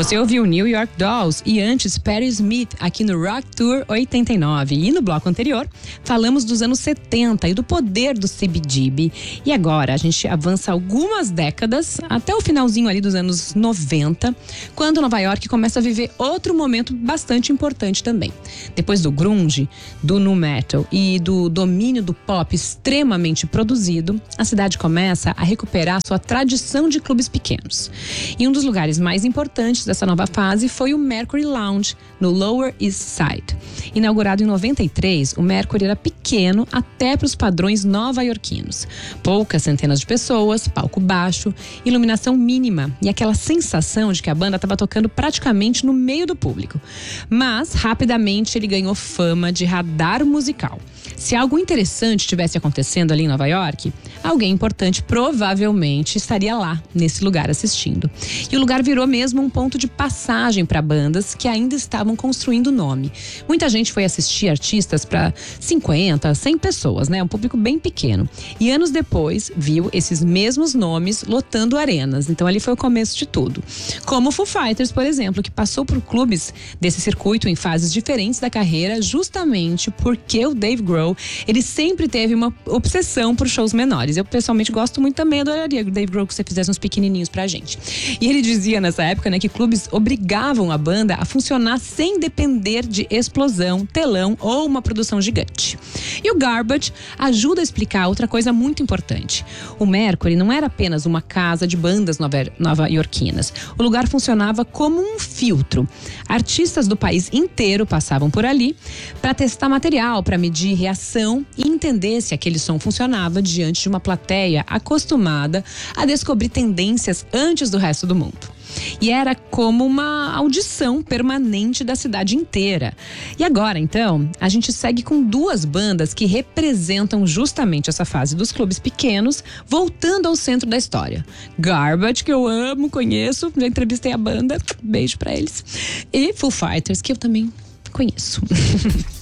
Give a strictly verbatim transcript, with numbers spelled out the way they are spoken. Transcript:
Você ouviu New York Dolls e antes Patti Smith aqui no Rock Tour oitenta e nove. E no bloco anterior, falamos dos anos setenta e do poder do C B G B. E agora a gente avança algumas décadas, até o finalzinho ali dos anos noventa, quando Nova York começa a viver outro momento bastante importante também. Depois do grunge, do nu metal e do domínio do pop extremamente produzido, a cidade começa a recuperar sua tradição de clubes pequenos. E um dos lugares mais importantes dessa nova fase foi o Mercury Lounge, no Lower East Side. Inaugurado em noventa e três, o Mercury era pequeno até para os padrões nova-iorquinos. Poucas centenas de pessoas, palco baixo, iluminação mínima e aquela sensação de que a banda estava tocando praticamente no meio do público. Mas, rapidamente, ele ganhou fama de radar musical. Se algo interessante estivesse acontecendo ali em Nova York, alguém importante provavelmente estaria lá, nesse lugar, assistindo. E o lugar virou mesmo um ponto de passagem para bandas que ainda estavam construindo o nome. Muita gente foi assistir artistas para cinquenta, cem pessoas, né? Um público bem pequeno. E anos depois, viu esses mesmos nomes lotando arenas. Então ali foi o começo de tudo. Como o Foo Fighters, por exemplo, que passou por clubes desse circuito em fases diferentes da carreira, justamente porque o Dave Grohl, ele sempre teve uma obsessão por shows menores. Eu pessoalmente gosto muito também, adoraria, Dave Grohl, que você fizesse uns pequenininhos pra gente. E ele dizia nessa época, né, que clubes obrigavam a banda a funcionar sem depender de explosão, telão ou uma produção gigante. E o Garbage ajuda a explicar outra coisa muito importante. O Mercury não era apenas uma casa de bandas nova-iorquinas. O lugar funcionava como um filtro. Artistas do país inteiro passavam por ali para testar material, para medir reação e entender se aquele som funcionava diante de uma plateia acostumada a descobrir tendências antes do resto do mundo. E era como uma audição permanente da cidade inteira. E agora, então, a gente segue com duas bandas que representam justamente essa fase dos clubes pequenos, voltando ao centro da história. Garbage, que eu amo, conheço, já entrevistei a banda, beijo pra eles. E Foo Fighters, que eu também conheço.